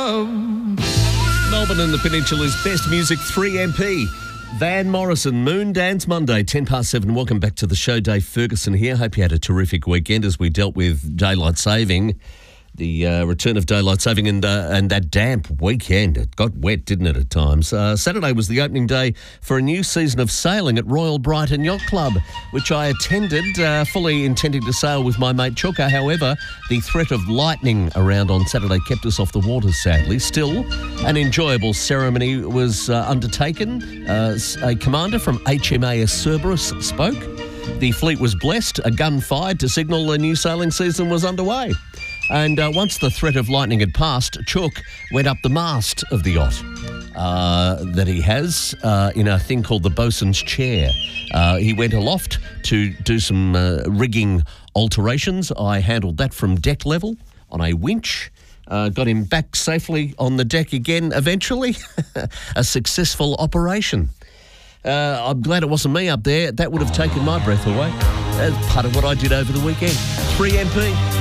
love. Melbourne and the Peninsula's best music, 3MP. Van Morrison, Moon Dance Monday, 7:10. Welcome back to the show. Dave Ferguson here. Hope you had a terrific weekend as we dealt with daylight saving. The return of daylight saving and that damp weekend. It got wet, didn't it, at times? Saturday was the opening day for a new season of sailing at Royal Brighton Yacht Club, which I attended, fully intending to sail with my mate Chuka. However, the threat of lightning around on Saturday kept us off the water, sadly. Still, an enjoyable ceremony was undertaken. A commander from HMAS Cerberus spoke. The fleet was blessed, a gun fired to signal a new sailing season was underway. And once the threat of lightning had passed, Chook went up the mast of the yacht that he has in a thing called the bosun's chair. He went aloft to do some rigging alterations. I handled that from deck level on a winch. Got him back safely on the deck again eventually. A successful operation. I'm glad it wasn't me up there. That would have taken my breath away. That's part of what I did over the weekend. 3MP.